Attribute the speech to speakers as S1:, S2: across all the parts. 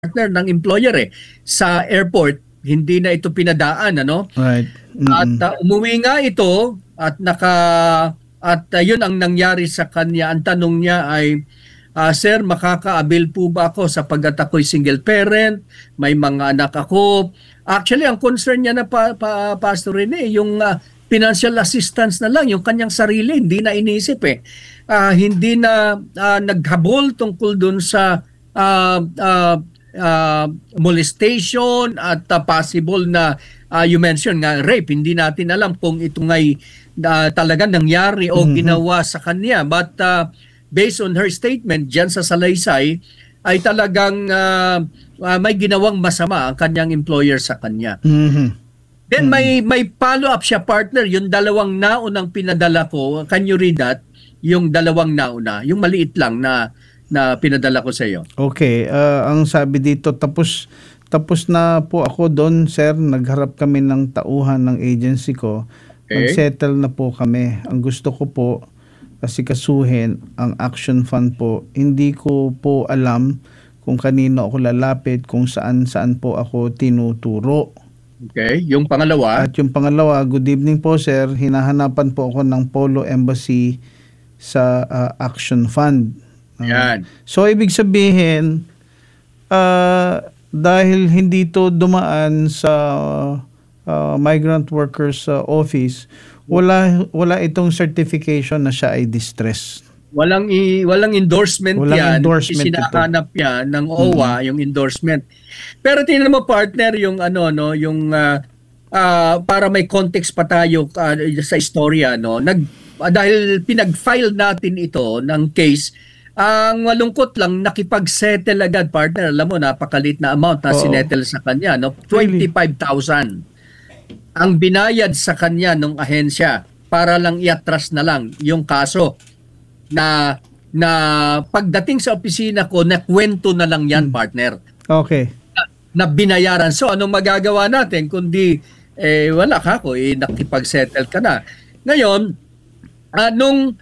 S1: partner ng employer sa airport. Hindi na ito pinadaan, ano?
S2: Right.
S1: At umuwi nga ito at yun ang nangyari sa kanya. Ang tanong niya ay, Sir, makaka-avail po ba ako sapagkat ako'y single parent, may mga anak ako. Actually, ang concern niya na Pastor Rene, yung financial assistance na lang, yung kanyang sarili, hindi na inisip hindi na naghabol tungkol dun sa molestation at possible na you mentioned nga rape. Hindi natin alam kung ito nga'y talaga nangyari o ginawa sa kanya. But based on her statement dyan sa salaysay, ay talagang may ginawang masama ang kanyang employer sa kanya. Then may follow-up siya, partner, yung dalawang naunang pinadala ko. Can you read that? Yung dalawang nauna, yung maliit lang na pinadala ko sa iyo.
S2: Okay, ang sabi dito, tapos na po ako doon, sir. Nagharap kami ng tauhan ng agency ko.
S1: Okay.
S2: Nag-settle na po kami. Ang gusto ko po kasi kasuhin ang action fund po. Hindi ko po alam kung kanino ako lalapit, kung saan po ako tinuturo.
S1: Okay, yung pangalawa.
S2: At yung pangalawa, good evening po, sir. Hinahanapan po ako ng Polo Embassy sa action fund.
S1: Yan.
S2: So, ibig sabihin, dahil hindi to dumaan sa migrant workers office, wala itong certification na siya ay distress.
S1: Walang endorsement yan.
S2: Endorsement
S1: Isinahanap yan ng OWA, yung endorsement. Pero tingnan mo, partner, yung yung para may context pa tayo sa istorya, no? Dahil pinag-file natin ito ng case, ang malungkot lang, nakipag-settle agad, partner. Alam mo, napakalit na amount na sinettle sa kanya, no? 25,000 ang binayad sa kanya ng ahensya para lang iatras na lang yung kaso na pagdating sa opisina ko, nakwento na lang yan, partner.
S2: Okay.
S1: Na binayaran. So, anong magagawa natin? Kundi, wala ka ko, nakipag-settle ka na. Ngayon, nung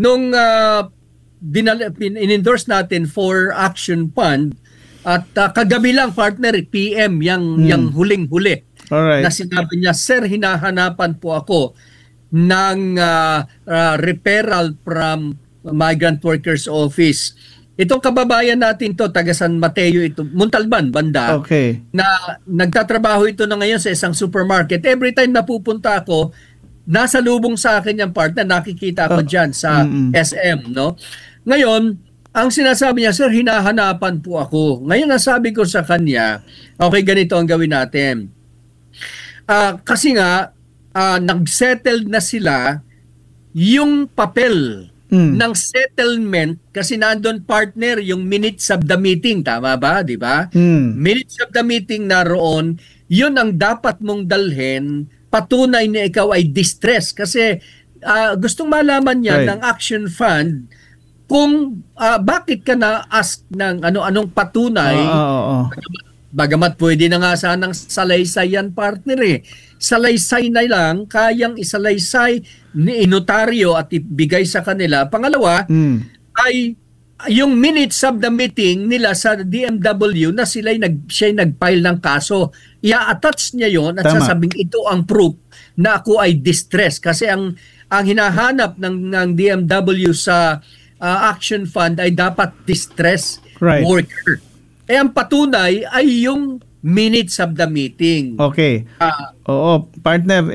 S1: in-endorse natin for action fund, at kagabi lang, partner, PM, yung huling-huli.
S2: Alright.
S1: Na sinabi niya, Sir, hinahanapan po ako ng referral from Migrant Workers Office. Itong kababayan natin to, taga San Mateo, ito, Montalban, banda.
S2: Okay.
S1: Na nagtatrabaho ito na ngayon sa isang supermarket. Every time na pupunta ako, nasa lubong sa akin yung partner, nakikita ko dyan sa SM, no? Ngayon, ang sinasabi niya, Sir, hinahanapan po ako. Ngayon, nasabi ko sa kanya, okay, ganito ang gawin natin. Kasi nga, nag-settled na sila yung papel ng settlement kasi nandun, partner, yung minutes of the meeting, tama ba? Di ba? Minutes of the meeting naroon, yun ang dapat mong dalhin, patunay na ikaw ay distress kasi gustong malaman niya ng action fund kung bakit ka na-ask ng ano-anong patunay. Bagamat pwede na nga sanang salaysay yan, partner Salaysay na lang, kayang isalaysay ni notaryo at ibigay sa kanila. Pangalawa, ay yung minutes of the meeting nila sa DMW na siya'y nag-file ng kaso. I-attach niya yon at sasabing ito ang proof na ako ay distress. Kasi ang hinahanap ng DMW sa action fund ay dapat distress worker. Ang patunay ay yung minutes of the meeting.
S2: Okay. Oo, partner,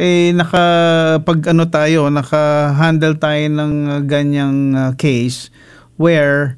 S2: naka-handle tayo ng ganyang case where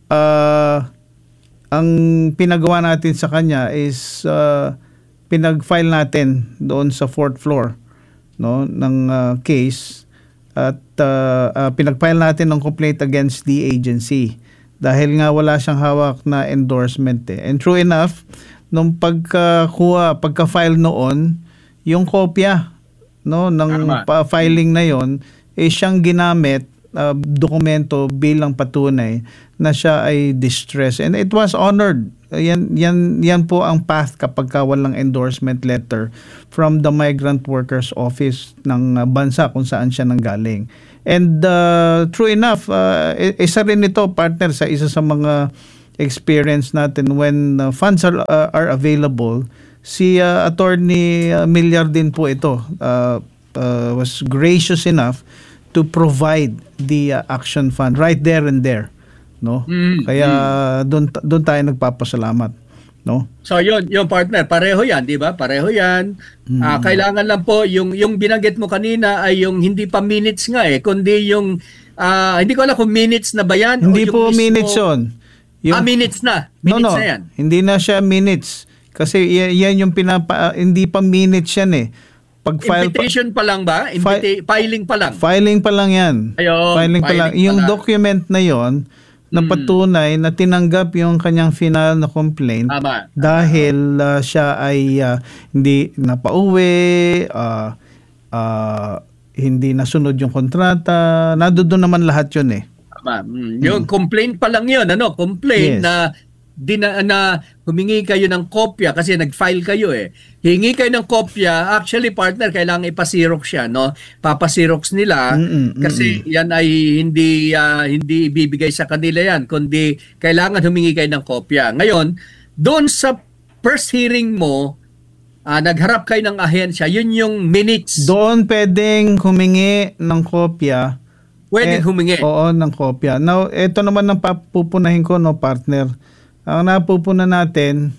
S2: ang pinagawa natin sa kanya is pinag-file natin doon sa 4th floor, no, ng case at pinag-file natin ng complaint against the agency dahil nga wala siyang hawak na endorsement And true enough, nung pagka-file noon, yung kopya, no, ng filing na yon siyang ginamit dokumento bilang patunay na siya ay distress, and it was honored. Yan po ang path kapag walang endorsement letter from the Migrant Workers Office ng bansa kung saan siya nanggaling. And true enough, isa rin ito, partner, sa isa sa mga experience natin when funds are available. Si Attorney Milyar din po ito was gracious enough to provide the action fund right there and there, no? Kaya doon tayo nagpapasalamat, no?
S1: So yung partner, pareho yan, di ba? Pareho yan. Kailangan lang po, yung binanggit mo kanina ay yung hindi pa minutes nga kundi yung, hindi ko alam kung minutes na ba yan.
S2: Hindi
S1: o yung
S2: po
S1: mismo,
S2: minutes yun.
S1: minutes na. Minutes na yan.
S2: Hindi na siya minutes. Kasi yan yung hindi pa minutes yan
S1: Invitation pa lang ba? Filing pa lang?
S2: Filing pa lang yan.
S1: Ayun,
S2: filing pa lang. Yung document na yon na patunay na tinanggap yung kanyang final na complaint.
S1: Tama.
S2: Dahil siya ay hindi napauwi, hindi nasunod yung kontrata. Nandoon naman lahat yun
S1: Tama. Yung complaint pa lang yun. Complaint na humingi kayo ng kopya kasi nag-file kayo Hingi kayo ng kopya. Actually, partner, kailangan ipasirox siya, no? Papasirox nila kasi yan ay hindi ibibigay sa kanila yan, kundi kailangan humingi kayo ng kopya. Ngayon, doon sa first hearing mo, nagharap kayo ng ahensya, yun yung minutes.
S2: Doon pwedeng humingi ng kopya.
S1: Pwedeng humingi.
S2: Oo, ng kopya. Now, ito naman ang pupunahin ko, no, partner. Ang napupuna natin,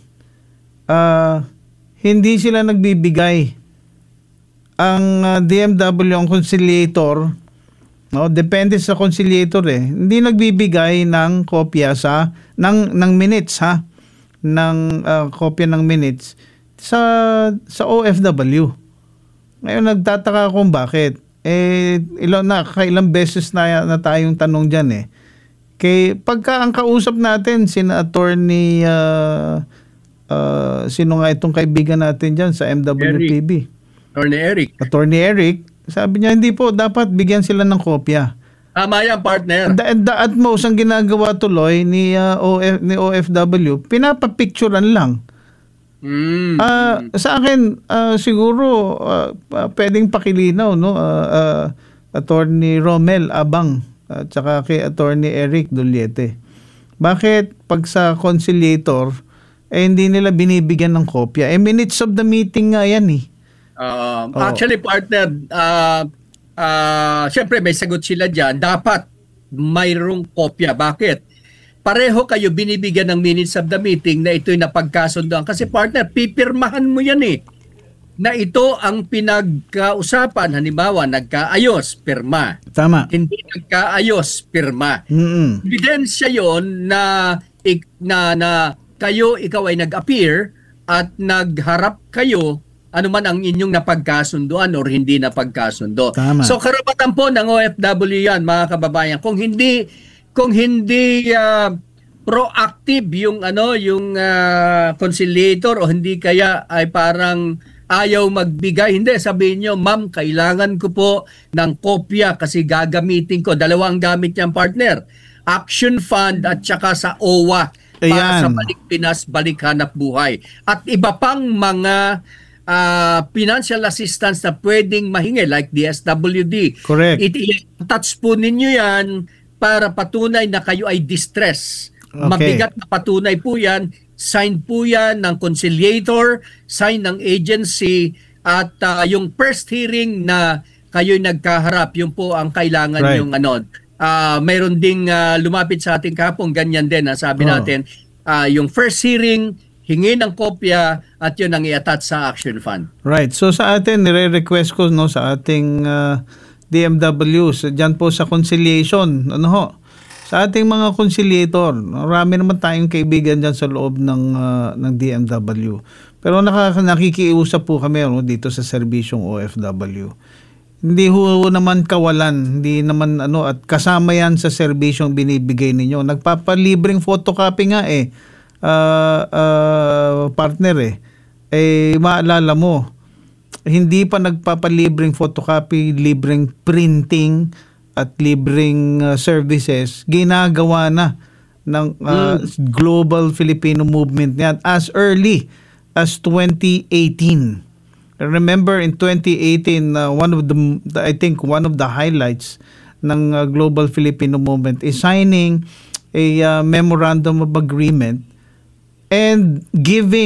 S2: hindi sila nagbibigay. Ang DMW, ang conciliator, no, depende sa conciliator hindi nagbibigay ng kopya ng minutes ng kopya ng minutes sa OFW. Ngayon nagtataka kung bakit. Kailang beses na tayong tanong diyan pagka ang kausap natin sina Attorney sino nga itong kaibigan natin diyan sa MWPB? Attorney Eric, sabi niya hindi po dapat bigyan sila ng kopya.
S1: Tama yan, partner.
S2: At most ang ginagawa tuloy ni OFW, pinapapicturean lang. Sa akin siguro pwedeng pakilinaw, no, Attorney Romel Abang at saka kay Attorney Eric Duliete. Bakit pag sa conciliator hindi nila binibigyan ng kopya? Minutes of the meeting nga yan
S1: Actually, partner, syempre may sagot sila dyan. Dapat mayroong kopya. Bakit? Pareho kayo binibigyan ng minutes of the meeting na ito'y napagkasundoan. Kasi partner, pipirmahan mo yan na ito ang pinagkausapan. Halimbawa, nagkaayos, pirma.
S2: Tama.
S1: Hindi nagkaayos, pirma. Ebidensya yon na ikaw ay nag-appear at nagharap kayo anuman ang inyong napagkasunduan or hindi napagkasundo.
S2: Tama.
S1: So karapatan po ng OFW yan, mga kababayan. Kung hindi proactive yung conciliator o hindi kaya ay parang ayaw magbigay. Hindi, sabihin nyo, ma'am, kailangan ko po ng kopya kasi gagamitin ko. Dalawang gamit niyang partner. Action Fund at saka sa OWA para sa Balik Pinas, Balik Hanap Buhay. At iba pang mga financial assistance na pwedeng mahingi like DSWD.
S2: Correct.
S1: I-touch po ninyo yan para patunay na kayo ay distress.
S2: Okay.
S1: Mabigat na patunay po yan. Sign po yan ng conciliator, sign ng agency, at yung first hearing na kayo'y nagkaharap, yun po ang kailangan yung mayroon ding lumapit sa ating kahapon, ganyan din, sabi natin, yung first hearing, hingi ng kopya, at yun ang i-attach sa Action Fund.
S2: Right. So sa atin, nire-request ko sa ating DMW, dyan po sa conciliation, sa ating mga conciliator, marami naman tayong kaibigan dyan sa loob ng DMW. Pero nakikiusap po kami dito sa serbisyong OFW. Hindi ho naman kawalan, hindi naman at kasama yan sa serbisyong binibigay ninyo. Nagpapalibreng photocopy nga partner maalala mo, hindi pa nagpapalibreng photocopy, libreng printing, at libreng services, ginagawa na ng Global Filipino Movement yan as early as 2018. Remember in 2018, I think one of the highlights ng Global Filipino Movement is signing a memorandum of agreement and giving